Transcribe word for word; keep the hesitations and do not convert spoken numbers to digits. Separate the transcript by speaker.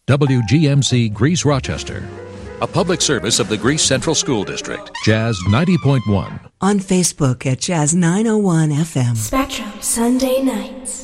Speaker 1: W G M C Greece Rochester. A public service of the Greece Central School District. Jazz ninety point one.
Speaker 2: On Facebook at Jazz nine oh one F M.
Speaker 3: Spectrum, Sunday nights.